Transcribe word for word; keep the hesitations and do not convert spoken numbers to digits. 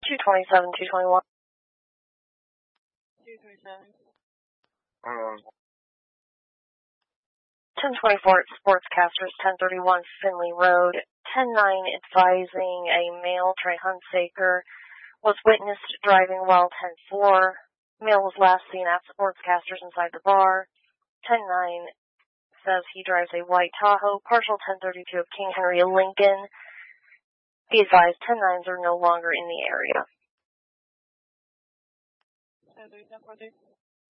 two twenty-seven, two twenty-one. two twenty-seven. Um, ten twenty-four at Sportscasters, ten thirty-one Finley Road. ten nine advising a male, Trey Hunsaker, was witnessed driving while ten four. Male was last seen at Sportscasters inside the bar. ten nine says he drives a white Tahoe, partial ten thirty-two of King Henry Lincoln. Be advised, ten nines are no longer in the area. ten thirty, ten forty.